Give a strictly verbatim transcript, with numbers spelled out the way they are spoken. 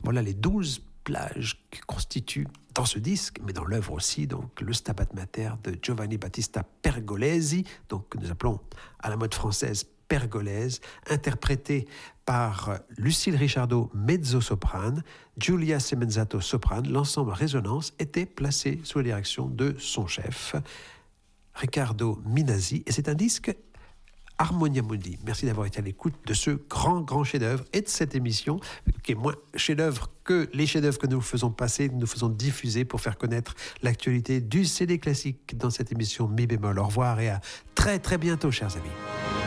Voilà les douze plages qui constituent dans ce disque, mais dans l'œuvre aussi, donc le Stabat Mater de Giovanni Battista Pergolesi, donc que nous appelons à la mode française Pergolèse, interprété par Lucille Richardot, mezzo-soprane, Giulia Semenzato, soprane. L'ensemble Résonance était placé sous la direction de son chef, Riccardo Minasi, et c'est un disque Harmonia Mundi. Merci d'avoir été à l'écoute de ce grand, grand chef-d'œuvre et de cette émission, qui est moins chef-d'œuvre que les chefs-d'œuvre que nous faisons passer, que nous faisons diffuser pour faire connaître l'actualité du C D classique dans cette émission Mi bémol. Au revoir et à très, très bientôt, chers amis.